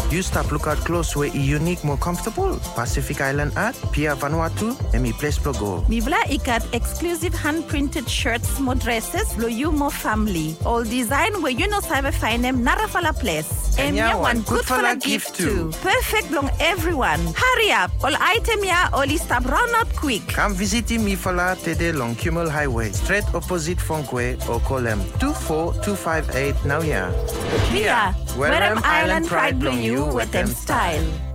You stop look out close where unique more comfortable. Pacific Island art, Pia Vanuatu, and me place go. Mi vla ikat exclusive hand-printed shirts, more dresses, lo you more family. All design where you know sabe find them narafala place. And ya one good for a gift too. Perfect long everyone. Hurry up. All item ya only stop run out quick. Come visit me fala today long Kimmel Highway, straight opposite Funkwe, or call them 24258 now ya. Pia, where am Island pride blow you with them style.